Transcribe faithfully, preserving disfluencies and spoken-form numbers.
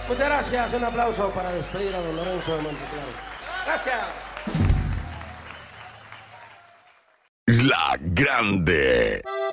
Muchas gracias, un aplauso para despedir a don Lorenzo de Monteclaro. Gracias. La Grande.